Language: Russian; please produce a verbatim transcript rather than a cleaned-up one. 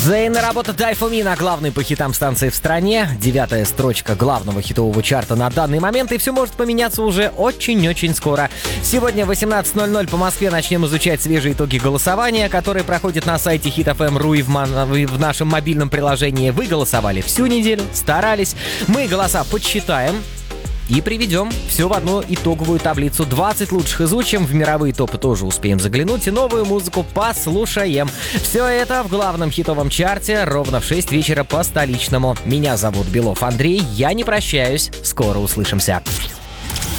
Зейн, работа Die For Me на главной по хитам станции в стране. Девятая строчка главного хитового чарта на данный момент. И все может поменяться уже очень-очень скоро. Сегодня в восемнадцать ноль ноль по Москве начнем изучать свежие итоги голосования, которые проходят на сайте хит эф эм точка ру и в, ман- в нашем мобильном приложении. Вы голосовали всю неделю, старались. Мы голоса подсчитаем и приведем все в одну итоговую таблицу. двадцать лучших изучим, в мировые топы тоже успеем заглянуть и новую музыку послушаем. Все это в главном хитовом чарте ровно в шесть вечера по столичному. Меня зовут Белов Андрей, я не прощаюсь, скоро услышимся.